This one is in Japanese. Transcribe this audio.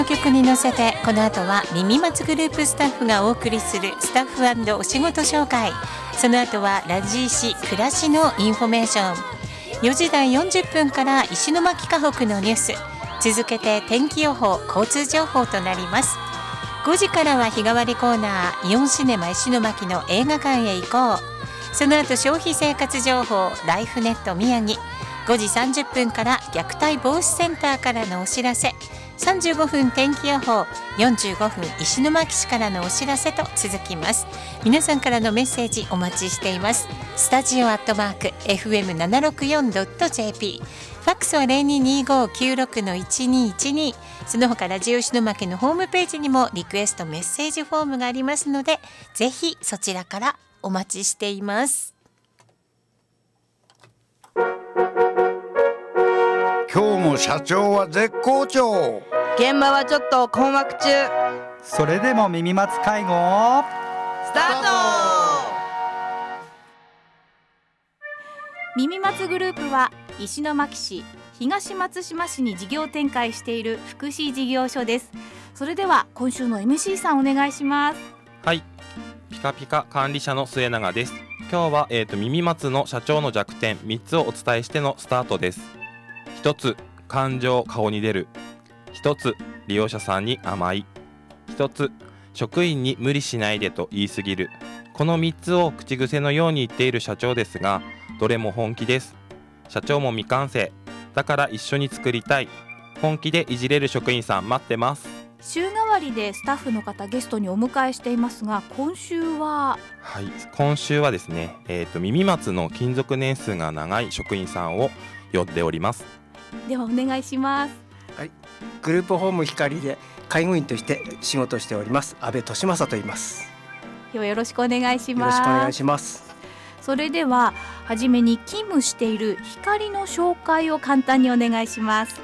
曲に乗せてこの後は耳松グループスタッフがお送りするスタッフ&お仕事紹介。その後はラジーシ暮らしのインフォメーション。4時台40分から石巻河北のニュース、続けて天気予報交通情報となります。5時からは日替わりコーナーイオンシネマ石巻の映画館へ行こう。その後消費生活情報ライフネット宮城。5時30分から虐待防止センターからのお知らせ。35分天気予報、45分石巻市からのお知らせと続きます。皆さんからのメッセージお待ちしています。スタジオアットマーク FM764.jp、 ファックスは 022596-1212。 その他ラジオ石巻のホームページにもリクエストメッセージフォームがありますので、ぜひそちらからお待ちしています。 今日も社長は絶好調。 現場はちょっと困惑中。 それでも耳松会合スタート。 耳松グループは石巻市、東松島市に事業展開している福祉事業所です。それでは今週の MC さんお願いします。 はい、ピカピカ管理者の末永です。今日は、耳松の社長の弱点3つをお伝えしてのスタートです。1つ、感情顔に出る。1つ、利用者さんに甘い。1つ、職員に無理しないでと言い過ぎる。この3つを口癖のように言っている社長ですが、どれも本気です。社長も未完成だから一緒に作りたい。本気でいじれる職員さん待ってます。 週替わりでスタッフの方ゲストにお迎えしていますが、今週は今週はですね、耳松の勤続年数が長い職員さんを呼んでおります。 ではお願いします。 はい、グループホーム光で介護員として仕事をしております阿部利正と言います。 今日はよろしくお願いします。 よろしくお願いします。 それでははじめに勤務している光の紹介を簡単にお願いします。